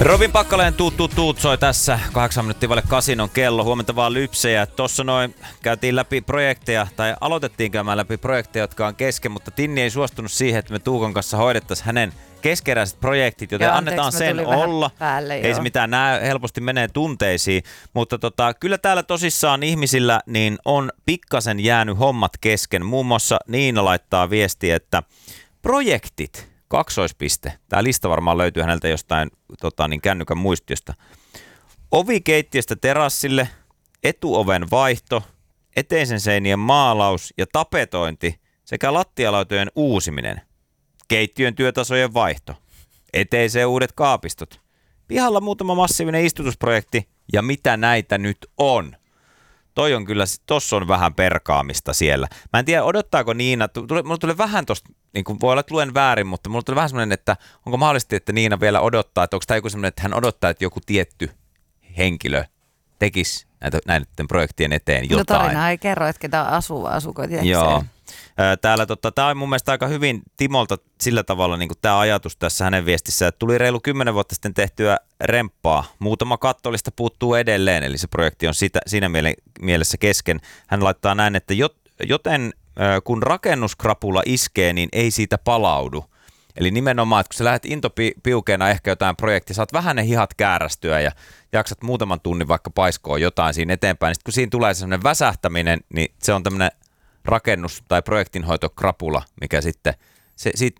Robin Pakkaleen tuut soi tässä. 8 minuuttia vaille 8 on kello. Huomenta vaan lypsejä. Tossa noin käytiin läpi projekteja, tai aloitettiin käymään läpi projekteja, jotka on kesken, mutta Tinni ei suostunut siihen, että me Tuukon kanssa hoidettaisiin hänen keskeräiset projektit, joten annetaan sen olla. Päälle, ei se mitään, nämä helposti menee tunteisiin, mutta kyllä täällä tosissaan ihmisillä niin on pikkasen jäänyt hommat kesken. Muun muassa Niina laittaa viestiä, että projektit, kaksoispiste. Tämä lista varmaan löytyy häneltä jostain kännykän muistiosta. Ovi keittiöstä terassille, etuoven vaihto, eteisen seinien maalaus ja tapetointi sekä lattialautojen uusiminen. Keittiön työtasojen vaihto. Eteiseen uudet kaapistot. Pihalla muutama massiivinen istutusprojekti. Ja mitä näitä nyt on? Toi on kyllä, tossa on vähän perkaamista siellä. Mä en tiedä, odottaako Niina, mulla tulee vähän tosta, niin kuin voi olla, että luen väärin, mutta mulla tulee vähän semmoinen, että onko mahdollisesti, että Niina vielä odottaa, että onko tämä joku semmoinen, että hän odottaa, että joku tietty henkilö tekisi näiden projektien eteen jotain. No tarina ei kerro, että ketä asuuko tietysti. Joo. Täällä tämä on mun mielestä aika hyvin Timolta sillä tavalla niin kuin tämä ajatus tässä hänen viestissä, että tuli reilu 10 vuotta sitten tehtyä remppaa. Muutama kattolista puuttuu edelleen, eli se projekti on siinä mielessä kesken. Hän laittaa näin, että joten kun rakennuskrapula iskee, niin ei siitä palaudu. Eli nimenomaan, että kun sä lähdet intopiukeena ehkä jotain projektia, saat vähän ne hihat käärästyä ja jaksat muutaman tunnin vaikka paiskoa jotain siinä eteenpäin, niin sitten kun siinä tulee sellainen väsähtäminen, niin se on tämmöinen rakennus- tai projektinhoitokrapula, mikä sitten,